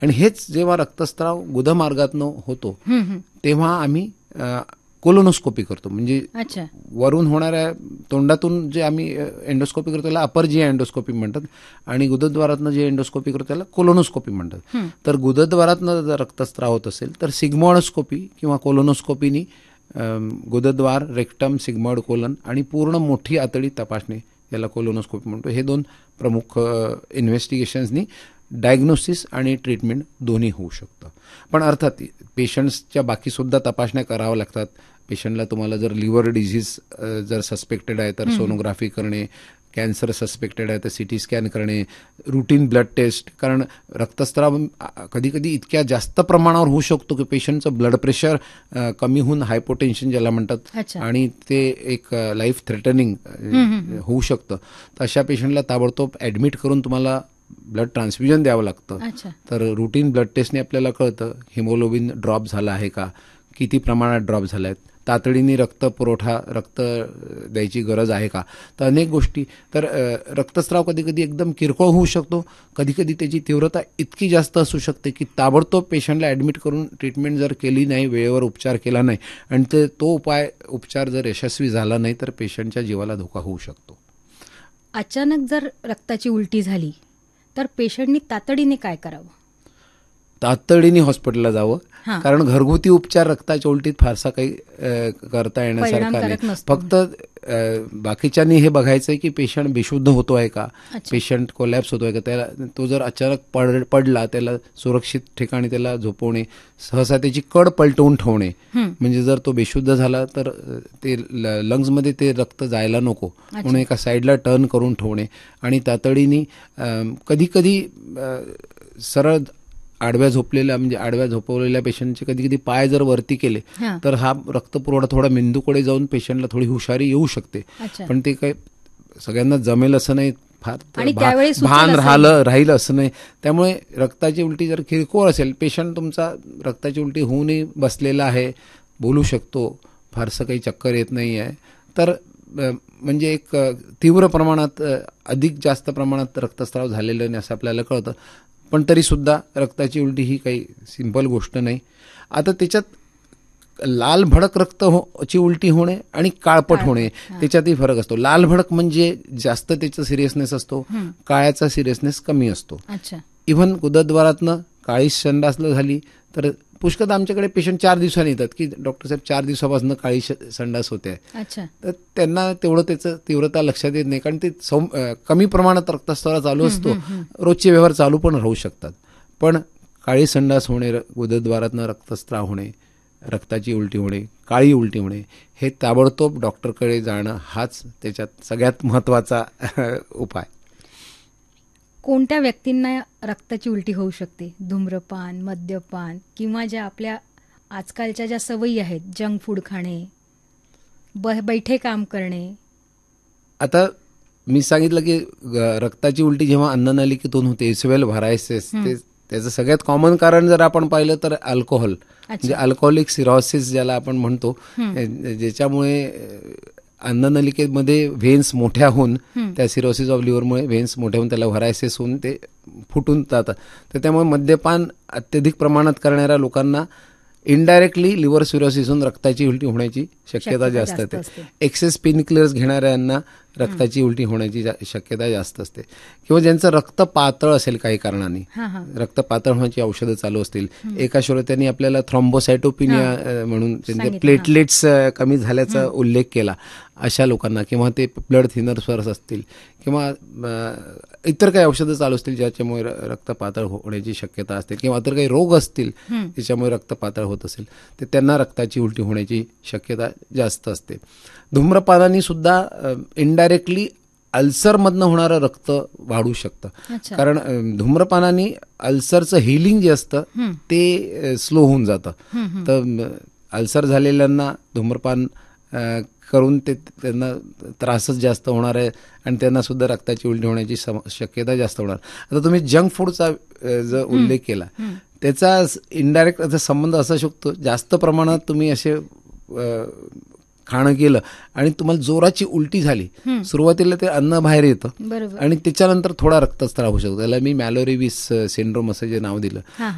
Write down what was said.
आणि हेच जेव्हा रक्तस्राव गुदमार्गातनं होतो तेव्हा आम्ही कोलोनोस्कोपी करतो. म्हणजे वरून होणाऱ्या तोंडातून जे आम्ही एंडोस्कोपी करतो त्याला अपर जी एंडोस्कोपी म्हणतात आणि गुदद्वारातनं जे एंडोस्कोपी करतो त्याला कोलोनोस्कोपी म्हणतात. तर गुदद्वारातनं जर रक्तस्राव होत असेल तर सिग्मॉइडस्कोपी किंवा कोलोनोस्कोपीनी गुदद्वार, रेक्टम, सिग्मॉइड कोलन आणि पूर्ण मोठी आतडी तपासणे याला कोलोनोस्कोपी म्हणतो. हे दोन प्रमुख इन्व्हेस्टिगेशन्सनी डायग्नोसिस आणि ट्रीटमेंट दोन्ही होऊ शकतं. पण अर्थात पेशंट्सच्या बाकीसुद्धा तपासण्या कराव्या लागतात. पेशंटला तुम्हाला जर लिव्हर डिझीज जर सस्पेक्टेड आहे तर सोनोग्राफी करणे, कॅन्सर सस्पेक्टेड आहे तर सीटी स्कॅन करणे, रुटीन ब्लड टेस्ट. कारण रक्तस्राव कधी कधी इतक्या जास्त प्रमाणावर होऊ शकतो की पेशंटचं ब्लड प्रेशर कमी होऊन हायपोटेन्शन ज्याला म्हणतात आणि ते एक लाईफ थ्रेटनिंग होऊ शकतं. तर अशा पेशंटला ताबडतोब ॲडमिट करून तुम्हाला ब्लड ट्रान्सफ्युजन द्यावं लागतं. तर रुटीन ब्लड टेस्टने आपल्याला कळतं हिमोग्लोबिन ड्रॉप झाला आहे का, किती प्रमाणात ड्रॉप झाला आहेत, तातडीने रक्त द्यायची गरज आहे का. तर अनेक गोष्टी. तर रक्तस्राव कधी कधी एकदम किरकोळ होऊ शकतो, कधी कधी त्याची तीव्रता इतकी जास्त असू शकते की ताबडतोब पेशंटला ॲडमिट करून ट्रीटमेंट जर केली नाही, वेळेवर उपचार केला नाही आणि तो उपचार जर यशस्वी झाला नाही तर पेशंटच्या जीवाला धोका होऊ शकतो. अचानक जर रक्ताची उलटी झाली तर पेशंटनी तातडीने काय करावं? तातडीने हॉस्पिटलला जावं. कारण घरगुती उपचार रक्ताच्या उलटीत फारसा काही करता येण्यासारखा नाही. फक्त बाकीच्यांनी हे बघायचंय की पेशंट बेशुद्ध होतो आहे का, पेशंट कोलॅप्स होतोय का. त्याला तो जर अचानक पडला त्याला सुरक्षित ठिकाणी त्याला झोपवणे, सहसा त्याची कड पलटवून ठेवणे. म्हणजे जर तो बेशुद्ध झाला तर ते लंग्समध्ये ते रक्त जायला नको म्हणून एका साईडला टर्न करून ठेवणे आणि तातडीने कधी कधी सरळ आडव्या झोपवलेल्या पेशंटचे कधी कधी पाय जर वरती केले तर हा रक्तपुरवठा थोडा मेंदूकडे जाऊन पेशंटला थोडी हुशारी येऊ शकते. पण ते काही सगळ्यांना जमेल असं नाही, फार भान राहील असं नाही. त्यामुळे रक्ताची उलटी जर किरकोळ असेल, पेशंट तुमचा रक्ताची उलटी होऊनही बसलेला आहे, बोलू शकतो, फारसं काही चक्कर येत नाही आहे, तर म्हणजे एक तीव्र प्रमाणात अधिक जास्त प्रमाणात रक्तस्राव झालेलं नाही असं आपल्याला कळतं. पण तरीसुद्धा रक्ताची उलटी ही काही सिंपल गोष्ट नाही. आता त्याच्यात लाल भडक ची उलटी होणे आणि काळपट होणे त्याच्यातही फरक असतो. लाल भडक म्हणजे जास्त त्याचा सिरियसनेस असतो, काळ्याचा सिरियसनेस कमी असतो. इव्हन गुदद्वारातनं काळी संडास झाली तर पुष्कळ आमच्याकडे पेशंट 4 दिवसांनी येतात की डॉक्टर साहेब 4 दिवसापासून काळी संडास होते आहे. तर त्यांना तेवढं त्याचं तीव्रता लक्षात येत नाही कारण ते कमी प्रमाणात रक्तस्राव चालू असतो, रोजचे व्यवहार चालू पण राहू शकतात. पण काळी संडास होणे, गुदद्वारातनं रक्तस्राव होणे, रक्ताची उलटी होणे, काळी उलटी होणे, हे ताबडतोब डॉक्टरकडे जाणं हाच त्याच्यात सगळ्यात महत्त्वाचा उपाय. कोणत्या व्यक्तींना रक्ताची उलटी होऊ शकते? धूम्रपान, मद्यपान किंवा ज्या आपल्या आजकालच्या ज्या सवयी आहेत, जंक फूड खाणे, बैठे काम करणे. आता मी सांगितलं की रक्ताची उलटी जेव्हा अन्ननलिकेतून होते, इस्वेल व्हारायसिस, त्याचं सगळ्यात कॉमन कारण जर आपण पाहिलं तर अल्कोहोल, म्हणजे अल्कोहोलिक सिरोसिस ज्याला आपण म्हणतो, ज्याच्यामुळे अन्ननलिकेमध्ये व्हेन्स मोठ्या होऊन, त्या सिरोसिस ऑफ लिव्हरमुळे व्हेन्स मोठ्या होऊन त्याला व्हरायसिस होऊन ते फुटून जातात. तर त्यामुळे मद्यपान अत्यधिक प्रमाणात करणाऱ्या लोकांना इनडायरेक्टली लिव्हर सिरोसिस होऊन रक्ताची उलटी होण्याची शक्यता जास्त असते. एक्सेस पेन किलर्स घेणाऱ्यांना रक्ताची उलटी होण्याची शक्यता जास्त असते. किंवा ज्यांचं रक्त पातळ असेल काही कारणाने, रक्त पातळ होण्याची औषधं चालू असतील, एका श्रोत्यांनी आपल्याला थ्रॉम्बोसायटोपिनिया म्हणून त्यांचे प्लेटलेट्स कमी झाल्याचा उल्लेख केला, अशा लोकांना, किंवा ते ब्लड थिनर्सवर असतील किंवा इतर काही औषधं चालू असतील ज्याच्यामुळे रक्त पातळ होण्याची शक्यता असते, किंवा इतर काही रोग असतील त्याच्यामुळे रक्त पातळ होत असेल तर त्यांना रक्ताची उलटी होण्याची शक्यता जास्त असते. धूम्रपानाने सुद्धा इनडायरेक्टली अल्सरमधनं होणारं रक्त वाढू शकतं. कारण धूम्रपानाने अल्सरचं हिलिंग जे असतं ते स्लो होऊन जातं. तर अल्सर झालेल्यांना धूम्रपान करून त्यांना त्रासच जास्त होणार आहे आणि त्यांना सुद्धा रक्ताची उलटी होण्याची शक्यता जास्त होणार. आता तुम्ही जंक फूडचा जो उल्लेख केला त्याचा इनडायरेक्ट संबंध असा शकतो, जास्त प्रमाणात तुम्ही असे खाणं केलं आणि तुम्हाला जोराची उलटी झाली, सुरुवातीला ते अन्न बाहेर येतं आणि त्याच्यानंतर थोडा रक्तस्राव होऊ शकतो. त्याला मी मॅलोरिविस सिंड्रोम असं जे नाव दिलं.